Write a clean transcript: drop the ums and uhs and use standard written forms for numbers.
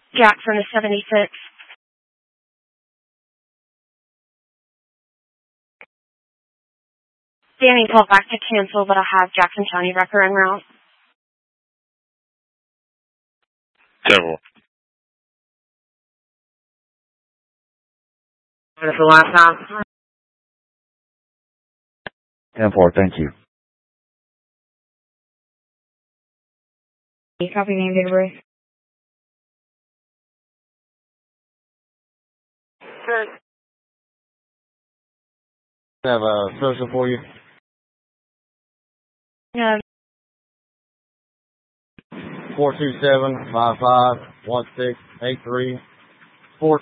Jackson is 76. Danny called back to cancel, but I have Jackson County Wrecker en route. Several. That's the last time. 10-4, thank you. Copy, name, date of birth. I have a social for you. 427-55-1683.